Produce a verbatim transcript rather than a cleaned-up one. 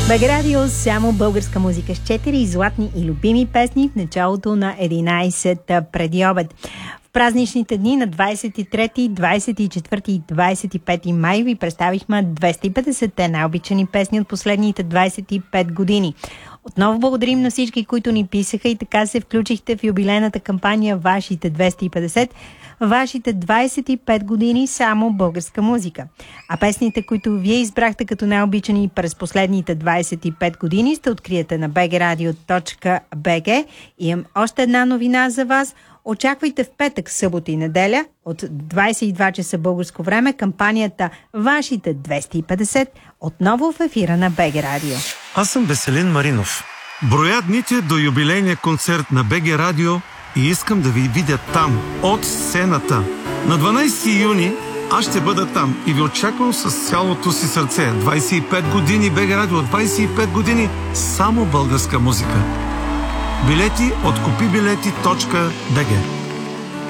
БГ Радио, само българска музика с четири златни и любими песни в началото на единайсет преди обед. В празничните дни на двайсет и трети, двайсет и четвърти и двайсет и пети май ви представихме двеста и петдесетте най-обичани песни от последните двайсет и пет години. Отново благодарим на всички, които ни писаха и така се включихте в юбилейната кампания Вашите двеста и петдесет, Вашите двайсет и пет години само българска музика. А песните, които вие избрахте като най-обичани през последните двайсет и пет години, ще откриете на би джи радио точка би джи. Имам още една новина за вас. Очаквайте в петък, събота и неделя от двайсет и два часа българско време кампанията Вашите двеста и петдесет отново в ефира на БГ Радио. Аз съм Веселин Маринов. Броя дните до юбилейния концерт на БГ Радио и искам да ви видя там, от сцената. На дванайсети юни аз ще бъда там и ви очаквам с цялото си сърце. двайсет и пет години БГ Радио, двайсет и пет години само българска музика. Билети от купи билети точка би джи.